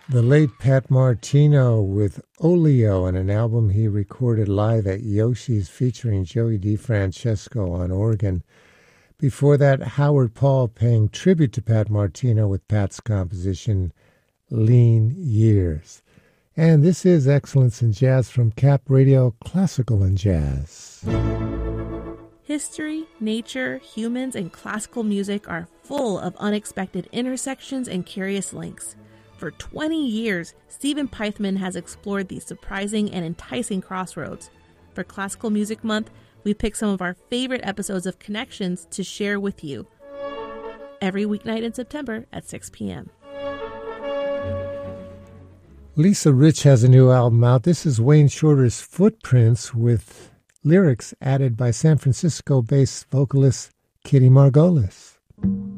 The late Pat Martino with Olio on an album he recorded live at Yoshi's featuring Joey DeFrancesco on organ. Before that, Howard Paul paying tribute to Pat Martino with Pat's composition, Lean Years. And this is Excellence in Jazz from Cap Radio, Classical and Jazz. History, nature, humans, and classical music are full of unexpected intersections and curious links. For 20 years, Stephen Peithman has explored these surprising and enticing crossroads. For Classical Music Month, we pick some of our favorite episodes of Connections to share with you every weeknight in September at 6 p.m. Lisa Rich has a new album out. This is Wayne Shorter's Footprints with lyrics added by San Francisco-based vocalist Kitty Margolis.